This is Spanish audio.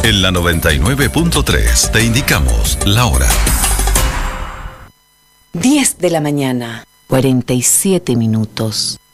En la 99.3 te indicamos la hora. 10 de la mañana, 47 minutos.